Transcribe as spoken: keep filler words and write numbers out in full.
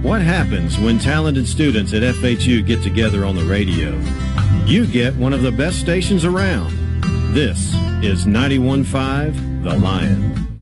What happens when talented students at F H U get together on the radio? You get one of the best stations around. This is ninety-one point five The Lion.